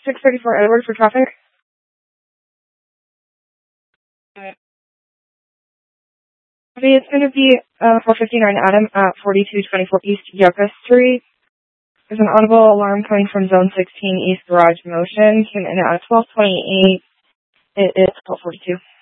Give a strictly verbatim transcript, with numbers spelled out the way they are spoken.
six thirty-four Edward for traffic. Okay, it's going to be uh, four fifty-nine Adam at forty-two twenty-four East Yucca Street. There's an audible alarm coming from Zone sixteen East Garage Motion. Came in at twelve twenty-eight. It is twelve forty-two.